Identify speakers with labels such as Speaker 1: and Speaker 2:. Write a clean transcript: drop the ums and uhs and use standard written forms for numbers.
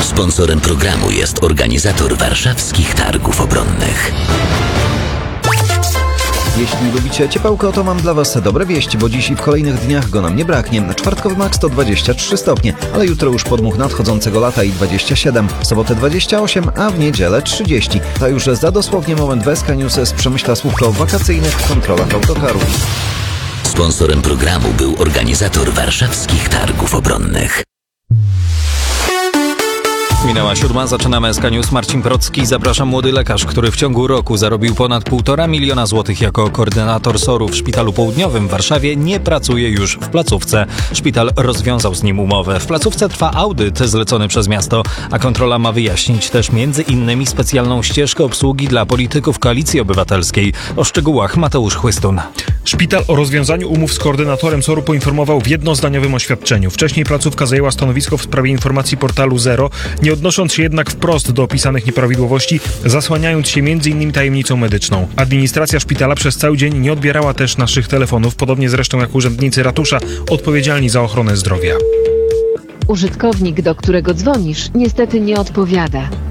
Speaker 1: Sponsorem programu jest organizator Warszawskich Targów Obronnych.
Speaker 2: Jeśli lubicie ciepełko, to mam dla Was dobre wieści, bo dziś i w kolejnych dniach go nam nie braknie. Czwartkowy maks to 23 stopnie, ale jutro już podmuch nadchodzącego lata i 27, w sobotę 28, a w niedzielę 30. To już za dosłownie moment bez News z Przemyśla słówko o wakacyjnych kontrolach autokarów.
Speaker 1: Sponsorem programu był organizator Warszawskich Targów Obronnych.
Speaker 3: Minęła 7, zaczynamy SK News. Marcin Procki. Zapraszam. Młody lekarz, który w ciągu roku zarobił ponad 1,5 miliona złotych jako koordynator SOR-u w Szpitalu Południowym w Warszawie, nie pracuje już w placówce. Szpital rozwiązał z nim umowę. W placówce trwa audyt zlecony przez miasto, a kontrola ma wyjaśnić też m.in. specjalną ścieżkę obsługi dla polityków Koalicji Obywatelskiej. O szczegółach Mateusz Chłystun.
Speaker 4: Szpital o rozwiązaniu umów z koordynatorem SOR-u poinformował w jednozdaniowym oświadczeniu. Wcześniej placówka zajęła stanowisko w sprawie informacji portalu Zero, nie odnosząc się jednak wprost do opisanych nieprawidłowości, zasłaniając się m.in. tajemnicą medyczną. Administracja szpitala przez cały dzień nie odbierała też naszych telefonów, podobnie zresztą jak urzędnicy ratusza odpowiedzialni za ochronę zdrowia.
Speaker 5: Użytkownik, do którego dzwonisz, niestety nie odpowiada.